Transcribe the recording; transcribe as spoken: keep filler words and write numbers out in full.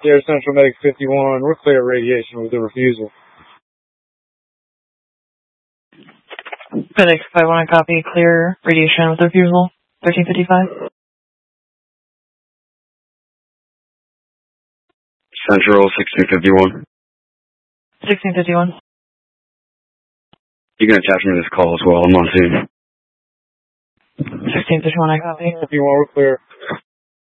Air Central Medic fifty-one, we're clear of radiation with the refusal. Medic five one, copy, clear radiation with refusal, thirteen fifty-five. Central sixteen fifty-one. sixteen fifty-one. You can attach me to this call as well, I'm on scene. sixteen fifty-one, I copy. fifty-one, we're clear.